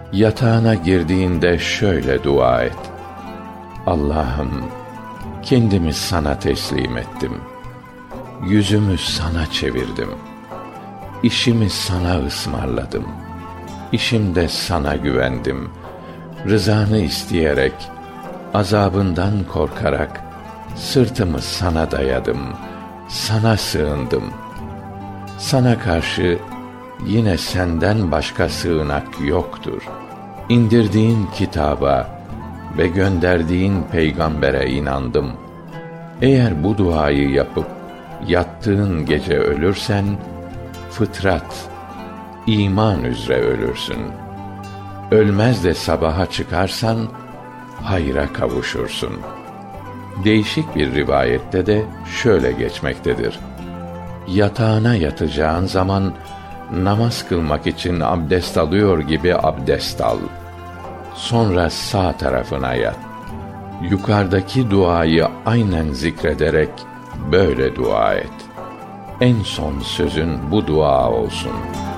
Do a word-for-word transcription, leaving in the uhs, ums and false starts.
Yatağına girdiğinde şöyle dua et: Allah'ım, kendimi sana teslim ettim. Yüzümü sana çevirdim. İşimi sana ısmarladım. İşimde sana güvendim. Rızanı isteyerek, azabından korkarak sırtımı sana dayadım. Sana sığındım. Sana karşı yine senden başka sığınak yoktur. İndirdiğin kitaba ve gönderdiğin peygambere inandım. Eğer bu duayı yapıp yattığın gece ölürsen, fıtrat, iman üzere ölürsün. Ölmez de sabaha çıkarsan, hayra kavuşursun. Değişik bir rivayette de şöyle geçmektedir: Yatağına yatacağın zaman, namaz kılmak için abdest alıyor gibi abdest al. Sonra sağ tarafına yat. Yukarıdaki duayı aynen zikrederek böyle dua et. En son sözün bu dua olsun.